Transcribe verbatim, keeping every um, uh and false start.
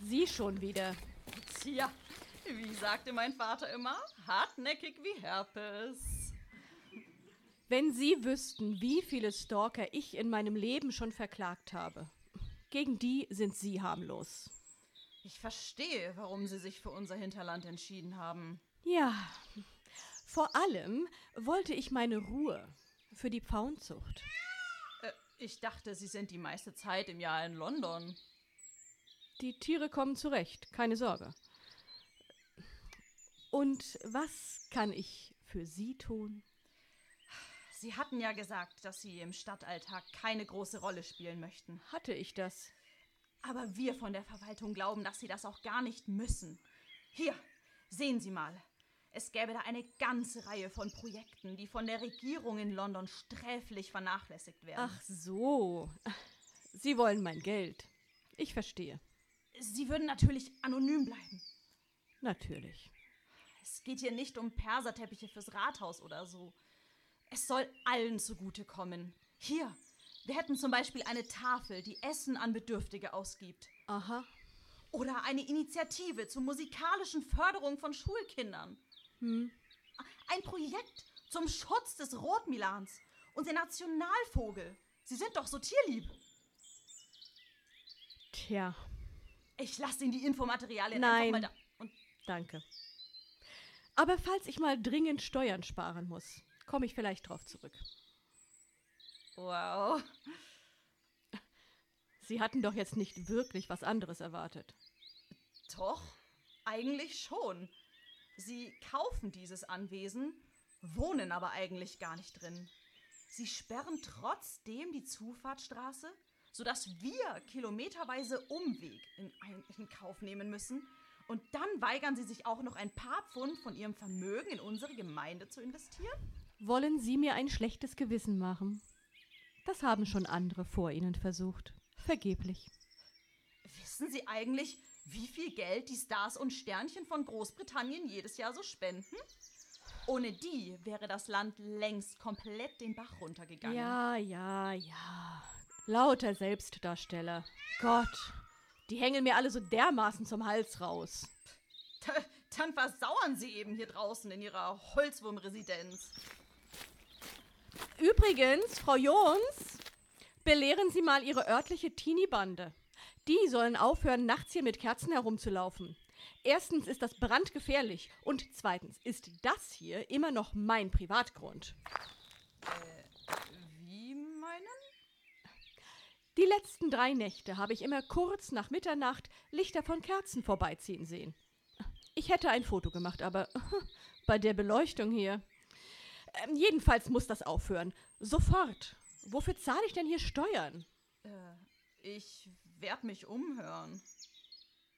Sie schon wieder. Tja, wie sagte mein Vater immer, hartnäckig wie Herpes. Wenn Sie wüssten, wie viele Stalker ich in meinem Leben schon verklagt habe. Gegen die sind Sie harmlos. Ich verstehe, warum Sie sich für unser Hinterland entschieden haben. Ja, vor allem wollte ich meine Ruhe für die Pfauenzucht. Äh, ich dachte, Sie sind die meiste Zeit im Jahr in London. Die Tiere kommen zurecht, keine Sorge. Und was kann ich für Sie tun? Sie hatten ja gesagt, dass Sie im Stadtalltag keine große Rolle spielen möchten. Hatte ich das? Aber wir von der Verwaltung glauben, dass Sie das auch gar nicht müssen. Hier, sehen Sie mal. Es gäbe da eine ganze Reihe von Projekten, die von der Regierung in London sträflich vernachlässigt werden. Ach so. Sie wollen mein Geld. Ich verstehe. Sie würden natürlich anonym bleiben. Natürlich. Es geht hier nicht um Perserteppiche fürs Rathaus oder so. Es soll allen zugutekommen. Hier, wir hätten zum Beispiel eine Tafel, die Essen an Bedürftige ausgibt. Aha. Oder eine Initiative zur musikalischen Förderung von Schulkindern. Hm. Ein Projekt zum Schutz des Rotmilans, unser Nationalvogel. Sie sind doch so tierlieb. Tja. Ich lasse Ihnen die Infomaterialien Nein. einfach mal da. Und Danke. Aber falls ich mal dringend Steuern sparen muss, komme ich vielleicht drauf zurück. wow. Sie hatten doch jetzt nicht wirklich was anderes erwartet. Doch, eigentlich schon. Sie kaufen dieses Anwesen, wohnen aber eigentlich gar nicht drin. Sie sperren trotzdem die Zufahrtsstraße, sodass wir kilometerweise Umweg in, in Kauf nehmen müssen. Und dann weigern sie sich auch noch ein paar Pfund von ihrem Vermögen in unsere Gemeinde zu investieren? Wollen Sie mir ein schlechtes Gewissen machen? Das haben schon andere vor Ihnen versucht. Vergeblich. Wissen Sie eigentlich, wie viel Geld die Stars und Sternchen von Großbritannien jedes Jahr so spenden? Ohne die wäre das Land längst komplett den Bach runtergegangen. Ja, ja, ja. Lauter Selbstdarsteller. Gott, die hängen mir alle so dermaßen zum Hals raus. Da, dann versauern sie eben hier draußen in ihrer Holzwurmresidenz. Übrigens, Frau Jons, belehren Sie mal Ihre örtliche Teenie-Bande. Die sollen aufhören, nachts hier mit Kerzen herumzulaufen. Erstens ist das brandgefährlich und zweitens ist das hier immer noch mein Privatgrund. Wie meinen? Die letzten drei Nächte habe ich immer kurz nach Mitternacht Lichter von Kerzen vorbeiziehen sehen. Ich hätte ein Foto gemacht, aber bei der Beleuchtung hier. Ähm, jedenfalls muss das aufhören. Sofort. Wofür zahle ich denn hier Steuern? Äh, ich werd mich umhören.